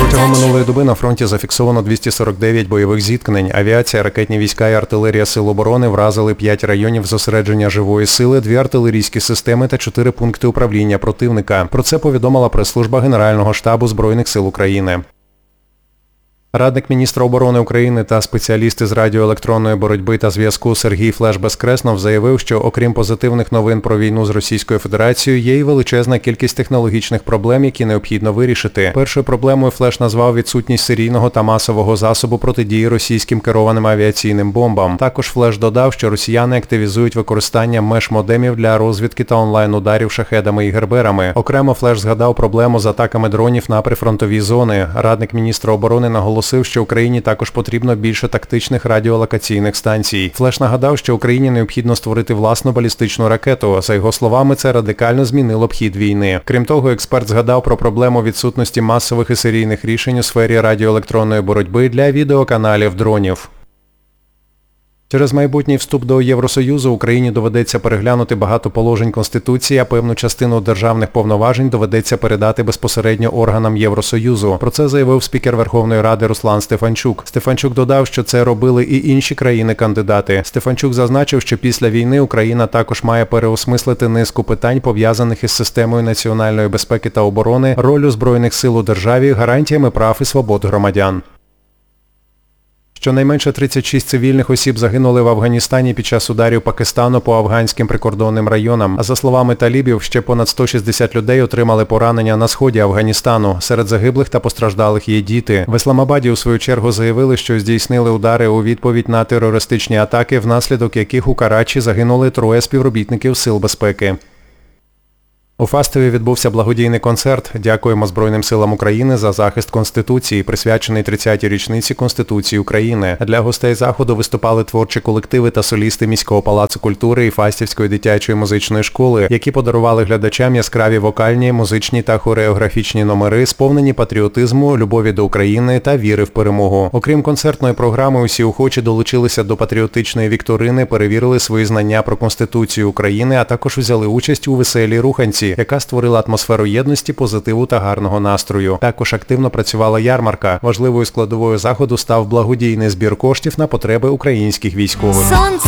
Протягом минулої доби на фронті зафіксовано 249 бойових зіткнень. Авіація, ракетні війська і артилерія Сил оборони вразили 5 районів зосередження живої сили, 2 артилерійські системи та 4 пункти управління противника. Про це повідомила прес-служба Генерального штабу Збройних сил України. Радник міністра оборони України та спеціаліст із радіоелектронної боротьби та зв'язку Сергій Флеш Безкреснов заявив, що окрім позитивних новин про війну з Російською Федерацією, є й величезна кількість технологічних проблем, які необхідно вирішити. Першою проблемою Флеш назвав відсутність серійного та масового засобу протидії російським керованим авіаційним бомбам. Також Флеш додав, що росіяни активізують використання меш-модемів для розвідки та онлайн-ударів шахедами і герберами. Окремо Флеш згадав проблему з атаками дронів на прифронтові зони. Радник міністра оборони наголосив, що Україні також потрібно більше тактичних радіолокаційних станцій. Флеш нагадав, що Україні необхідно створити власну балістичну ракету. За його словами, це радикально змінило б хід війни. Крім того, експерт згадав про проблему відсутності масових і серійних рішень у сфері радіоелектронної боротьби для відеоканалів дронів. Через майбутній вступ до Євросоюзу Україні доведеться переглянути багато положень Конституції, а певну частину державних повноважень доведеться передати безпосередньо органам Євросоюзу. Про це заявив спікер Верховної Ради Руслан Стефанчук. Стефанчук додав, що це робили і інші країни-кандидати. Стефанчук зазначив, що після війни Україна також має переосмислити низку питань, пов'язаних із системою національної безпеки та оборони, ролью Збройних сил у державі, гарантіями прав і свобод громадян. Щонайменше 36 цивільних осіб загинули в Афганістані під час ударів Пакистану по афганським прикордонним районам. А за словами талібів, ще понад 160 людей отримали поранення на сході Афганістану. Серед загиблих та постраждалих є діти. В Ісламабаді у свою чергу заявили, що здійснили удари у відповідь на терористичні атаки, внаслідок яких у Карачі загинули 3 співробітників Сил безпеки. У Фастові відбувся благодійний концерт «Дякуємо Збройним силам України за захист Конституції», присвячений 30-й річниці Конституції України. Для гостей заходу виступали творчі колективи та солісти міського палацу культури і Фастівської дитячої музичної школи, які подарували глядачам яскраві вокальні, музичні та хореографічні номери, сповнені патріотизму, любові до України та віри в перемогу. Окрім концертної програми, усі охочі долучилися до патріотичної вікторини, перевірили свої знання про Конституцію України, а також взяли участь у веселій руханці, яка створила атмосферу єдності, позитиву та гарного настрою. Також активно працювала ярмарка. Важливою складовою заходу став благодійний збір коштів на потреби українських військових.